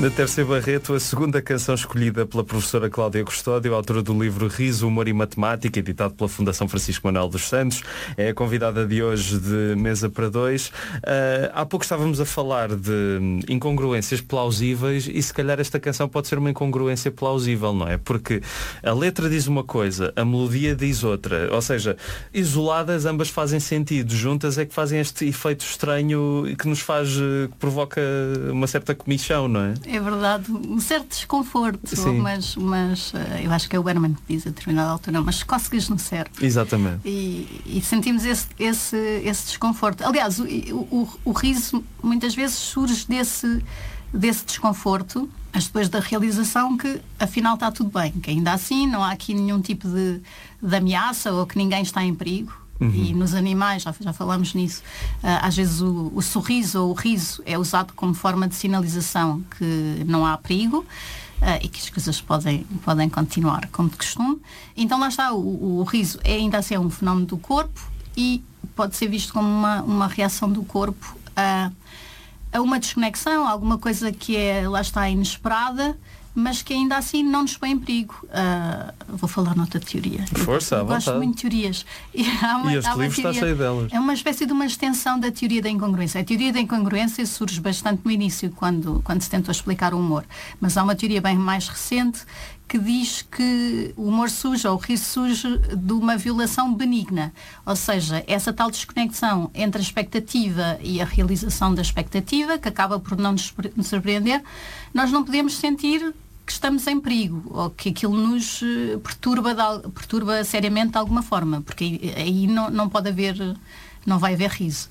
Na Terceira Barreto, a segunda canção escolhida pela professora Cláudia Custódio, autora do livro Riso, Humor e Matemática, editado pela Fundação Francisco Manuel dos Santos, é a convidada de hoje de Mesa para Dois. Há pouco estávamos a falar de incongruências plausíveis e se calhar esta canção pode ser uma incongruência plausível, não é? Porque a letra diz uma coisa, a melodia diz outra. Ou seja, isoladas ambas fazem sentido, juntas é que fazem este efeito estranho que nos faz, que provoca uma certa comichão, não é? É verdade, um certo desconforto, mas eu acho que é o Herman que diz a determinada altura, umas cócegas no cérebro. Exatamente. E sentimos esse desconforto. Aliás, o riso muitas vezes surge desse desconforto, mas depois da realização que afinal está tudo bem, que ainda assim não há aqui nenhum tipo de ameaça ou que ninguém está em perigo. E nos animais, já falamos nisso, às vezes o sorriso ou o riso é usado como forma de sinalização que não há perigo e que as coisas podem continuar como de costume. Então lá está, o riso ainda assim é um fenómeno do corpo e pode ser visto como uma reação do corpo a uma desconexão, alguma coisa que lá está, inesperada, mas que ainda assim não nos põe em perigo. Vou falar noutra teoria. Força, à vontade. Gosto muito de teorias. E este livro está cheio delas. É uma espécie de uma extensão da teoria da incongruência. A teoria da incongruência surge bastante no início, quando se tentou explicar o humor. Mas há uma teoria bem mais recente que diz que o humor surge, ou o riso surge de uma violação benigna. Ou seja, essa tal desconexão entre a expectativa e a realização da expectativa, que acaba por não nos surpreender, nós não podemos sentir que estamos em perigo, ou que aquilo nos perturba seriamente de alguma forma, porque aí não pode haver, não vai haver riso.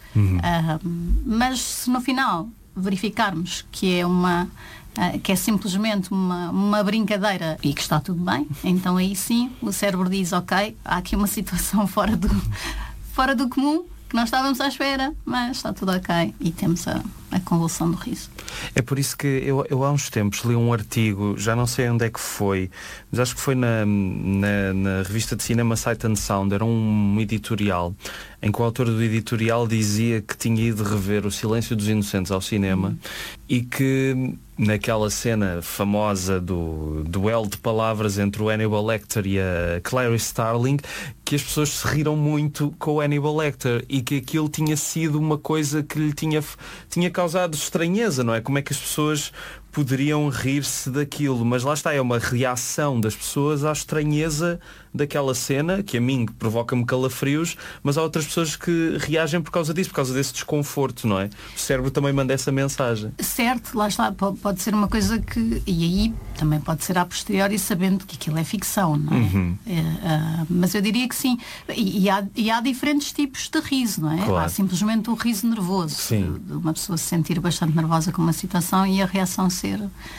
Mas se no final verificarmos que é simplesmente uma brincadeira e que está tudo bem, então aí sim o cérebro diz, ok, há aqui uma situação fora do comum, que não estávamos à espera, mas está tudo ok, e temos a convulsão do riso. É por isso que eu há uns tempos li um artigo, já não sei onde é que foi, mas acho que foi na revista de cinema Sight and Sound, era um editorial, em que o autor do editorial dizia que tinha ido rever O Silêncio dos Inocentes ao cinema e que naquela cena famosa do duelo de palavras entre o Hannibal Lecter e a Clarice Starling, que as pessoas se riram muito com o Hannibal Lecter e que aquilo tinha sido uma coisa que lhe tinha causado estranheza, não é? Como é que as pessoas poderiam rir-se daquilo, mas lá está, é uma reação das pessoas à estranheza daquela cena, que a mim provoca-me calafrios, mas há outras pessoas que reagem por causa disso, por causa desse desconforto, não é? O cérebro também manda essa mensagem. Certo, lá está, pode ser uma coisa que, e aí também pode ser a posteriori, sabendo que aquilo é ficção, não é? Mas eu diria que sim, e há diferentes tipos de riso, não é? Claro. Há simplesmente o riso nervoso, de uma pessoa se sentir bastante nervosa com uma situação e a reação ser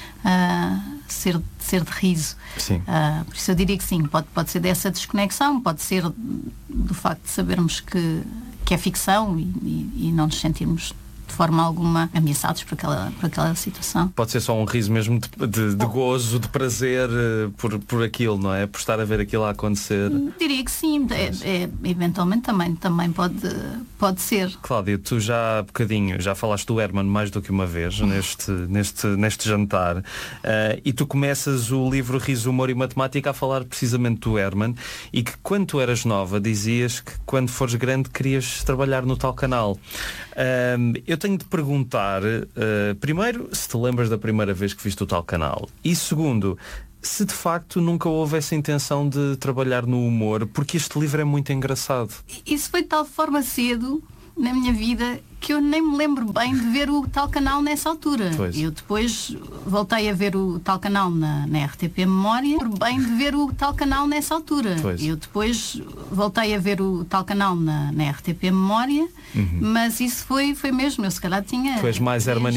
de riso. Por isso eu diria que sim, pode ser dessa desconexão, pode ser do facto de sabermos que é ficção e não nos sentirmos de forma alguma ameaçados por aquela situação. Pode ser só um riso mesmo de gozo, de prazer por aquilo, não é? Por estar a ver aquilo a acontecer. Diria que sim, eventualmente também pode ser. Cláudia, tu já há bocadinho já falaste do Herman mais do que uma vez neste jantar, e tu começas o livro Riso, Humor e Matemática a falar precisamente do Herman, e que quando tu eras nova dizias que quando fores grande querias trabalhar no tal canal. Eu tenho de perguntar, primeiro, se te lembras da primeira vez que viste o tal canal, e segundo, se de facto nunca houve essa intenção de trabalhar no humor, porque este livro é muito engraçado. Isso foi de tal forma cedo na minha vida que eu nem me lembro bem de ver o tal canal nessa altura. Pois. Eu depois voltei a ver o tal canal na RTP Memória, bem de ver o tal canal nessa altura. Pois. Eu depois voltei a ver o tal canal na RTP Memória, mas isso foi mesmo, eu se calhar tinha... Tu és mais hermanista.